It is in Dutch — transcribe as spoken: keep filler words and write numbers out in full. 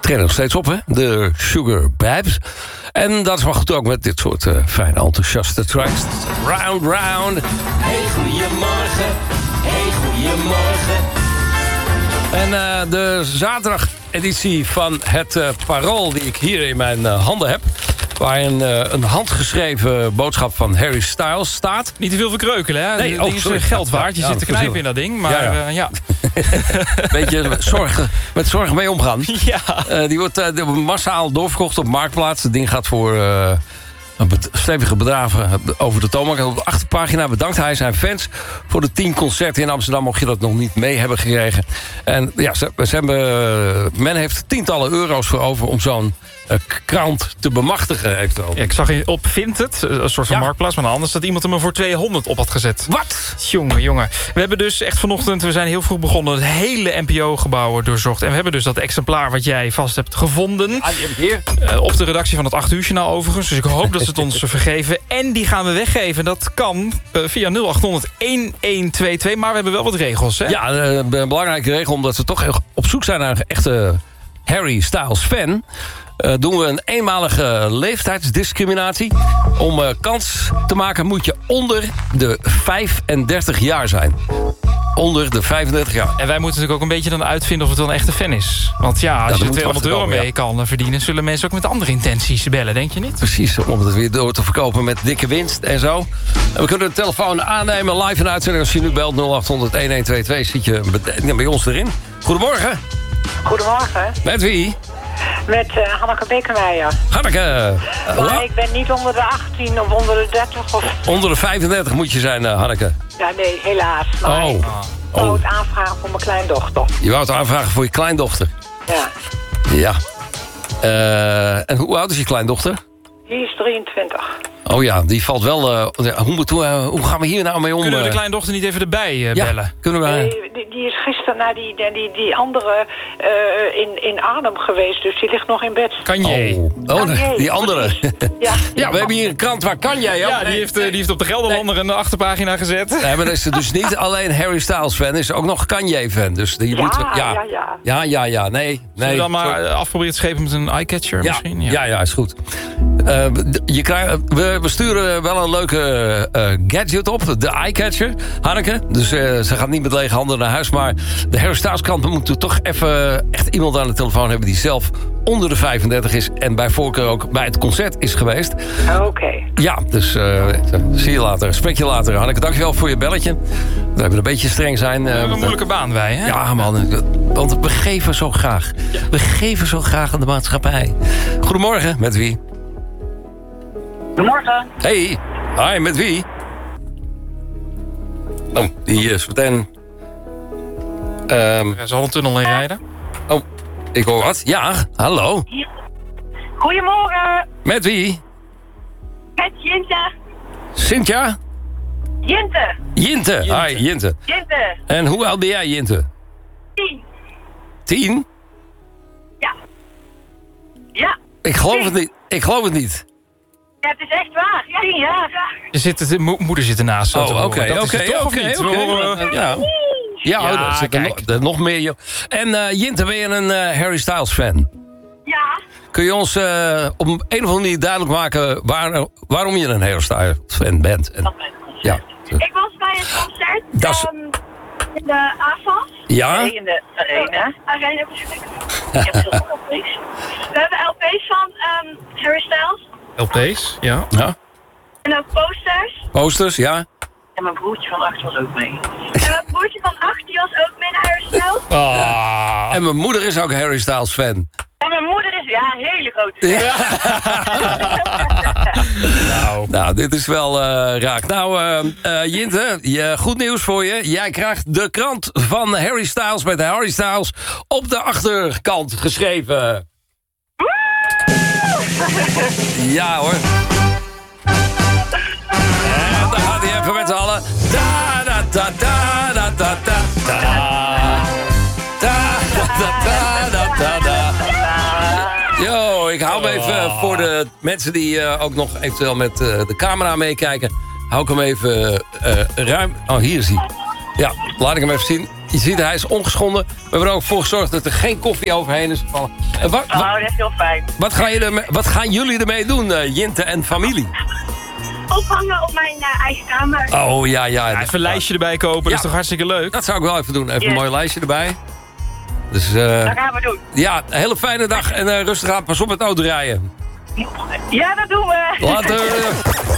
treden nog steeds op, hè? De Sugar Babes. En dat is wel goed ook met dit soort uh, fijne, enthousiaste tracks. Round, round. Hey, goeiemorgen. Hey, goeiemorgen. En uh, de zaterdageditie van het uh, Parool die ik hier in mijn uh, handen heb... waarin uh, een handgeschreven boodschap van Harry Styles staat. Niet te veel verkreukelen, hè? Nee, dat ding oh, is geld waard. Je ja, zit te ja, knijpen in dat ding, maar ja. Uh, ja. Beetje met zorgen, met zorgen mee omgaan. Ja. Uh, die wordt uh, massaal doorverkocht op Marktplaats. Het ding gaat voor uh, een stevige bedragen over de toonbank. Op de achterpagina bedankt hij zijn fans voor de tien concerten in Amsterdam, mocht je dat nog niet mee hebben gekregen. En ja, ze, ze hebben, men heeft tientallen euro's voor over om zo'n uh, krant te bemachtigen. Heeft ja, ik zag op Vinted, een soort van ja. Marktplaats, maar anders dat iemand hem er voor tweehonderd op had gezet. Wat? Jongen, jongen. We hebben dus echt vanochtend, we zijn heel vroeg begonnen, het hele N P O-gebouw doorzocht. En we hebben dus dat exemplaar wat jij vast hebt gevonden. Ah, je hebt hier. Uh, op de redactie van het acht uur journaal overigens. Dus ik hoop dat ze het ons vergeven. En die gaan we weggeven. Dat kan uh, via nul acht honderd elf twee twee. Maar we hebben wel wat regels, hè? Ja, een belangrijke regel, omdat we toch op zoek zijn naar een echte Harry Styles fan. Uh, doen we een eenmalige leeftijdsdiscriminatie. Om uh, kans te maken moet je onder de vijfendertig jaar zijn. Onder de vijfendertig jaar. En wij moeten natuurlijk ook een beetje dan uitvinden of het wel een echte fan is. Want ja, als ja, je tweehonderd euro mee ja. kan verdienen... zullen mensen ook met andere intenties bellen, denk je niet? Precies, om het weer door te verkopen met dikke winst en zo. En we kunnen de telefoon aannemen, live in uitzending. Als je nu belt nul acht honderd elf twee twee, zit je bij ons erin. Goedemorgen. Goedemorgen. Met wie? Met uh, Hanneke Bekermeijer. Hanneke! Uh, maar ik ben niet onder de achttien of onder de dertig. Of... Onder de vijfendertig moet je zijn, uh, Hanneke. Ja, nee, helaas. Maar oh. ik wou het aanvragen voor mijn kleindochter. Je wou het aanvragen voor je kleindochter? Ja. Ja. Uh, en hoe oud is je kleindochter? Die is drieëntwintig. Oh ja, die valt wel... Uh, hoe, uh, hoe gaan we hier nou mee om? Kunnen we de kleindochter niet even erbij uh, ja, bellen? Kunnen we... Nee, die, die is gisteren naar die, die, die andere uh, in, in Arnhem geweest, dus die ligt nog in bed. Kan jij? Oh, oh Kanye, die andere. Ja, ja, we hebben hier een krant waar kan jij? Ja, die heeft, uh, die heeft op de Gelderlander nee. een achterpagina gezet. Nee, maar dat is dus niet alleen Harry Styles fan, is ook nog Kanye fan. Dus die ja, moet, ja, ja, ja. Ja, ja, ja, nee. nee. Zullen we dan maar Sorry. afproberen te schepen met een eyecatcher ja, misschien? Ja, ja, ja is goed. Uh, je krijgt, we, we sturen wel een leuke uh, gadget op, de eyecatcher, Hanneke. Dus uh, ze gaat niet met lege handen naar huis. Maar de Harry Styles kant moet toch even echt iemand aan de telefoon hebben die zelf onder de vijfendertig is en bij voorkeur ook bij het concert is geweest. Oké. Okay. Ja, dus uh, zie je later. Spreek je later, Hanneke. Dankjewel voor je belletje. We hebben een beetje streng zijn. Uh, we hebben een moeilijke baan wij, hè? Ja, man. Want we geven zo graag. Ja. We geven zo graag aan de maatschappij. Goedemorgen, met wie? Goedemorgen. Hey, hi, met wie? Oh, die is meteen... Um... Er zal een tunnel in rijden. Oh, ik hoor wat. Ja, hallo. Goedemorgen. Met wie? Met Jinte. Cynthia? Jinte. Jinte. Jinte. Hi, Jinte. Jinte. En hoe oud ben jij, Jinte? Tien. Tien? Ja. Ja. Ik geloof het niet. Ik geloof het niet. Ja, het is echt waar. Ja, tien jaar. Er zit, de mo moeder zit ernaast. Oh, oké, oké, oké. Ja, ja, ja er zitten nog, er nog meer. Joh. En uh, Jinte, ben je een uh, Harry Styles fan? Ja. Kun je ons uh, op een of andere manier duidelijk maken waar, waarom je een Harry Styles fan bent? En, ja. Ik was bij het concert Das... um, in de A F A S. Ja? Nee, in de Arena. Arena heb ik. Je hebt heel veel L P's. We hebben L P's van um, Harry Styles. L P's, ja. Ja. En ook posters. Posters, ja. En mijn broertje van acht was ook mee. En mijn broertje van acht die was ook mee naar Harry Styles. Ah. En mijn moeder is ook een Harry Styles fan. En mijn moeder is, ja, een hele grote fan. Ja. nou. nou, dit is wel uh, raak. Nou, uh, uh, Jinte, je, goed nieuws voor je. Jij krijgt de krant van Harry Styles met Harry Styles op de achterkant geschreven. Ja hoor. En dan gaat hij even met z'n allen. Da da da da da da da da da da da da da. Yo, ik hou hem even voor de mensen die uh, ook nog eventueel met uh, de camera meekijken. Hou ik hem even uh, ruim. Oh, hier is hij. Ja, laat ik hem even zien. Je ziet, hij is ongeschonden. We hebben er ook voor gezorgd dat er geen koffie overheen is gevallen. En wat, Oh, dat is heel fijn. wat, gaan je ermee, wat gaan jullie ermee doen, uh, Jinte en familie? Ophangen op mijn uh, eigen kamer. Oh, ja, ja. Ja, even een lijstje erbij kopen, dat Ja. is toch hartstikke leuk? Dat zou ik wel even doen. Even Yes. een mooi lijstje erbij. Dus, uh, Dat gaan we doen. ja, een hele fijne dag en uh, rustig aan. Pas op met autorijden. Ja, dat doen we. Later.